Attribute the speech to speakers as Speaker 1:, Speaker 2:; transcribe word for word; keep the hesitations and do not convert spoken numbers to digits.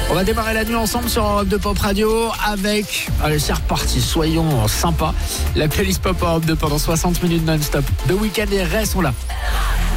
Speaker 1: On va démarrer la nuit ensemble sur Europe deux Pop Radio avec, allez c'est reparti, soyons sympas, la playlist Pop Europe deux pendant soixante minutes non-stop. The Weeknd et Ray sont là.